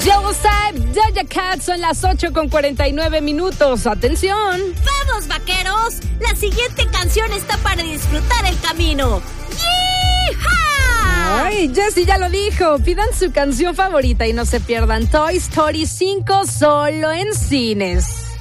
Yellow Side, Doja Cat, son las 8:49. ¡Atención! ¡Vamos, vaqueros! La siguiente canción está para disfrutar el camino. ¡Yeehaw! Ay, Jessie ya lo dijo. Pidan su canción favorita y no se pierdan Toy Story 5 solo en cines.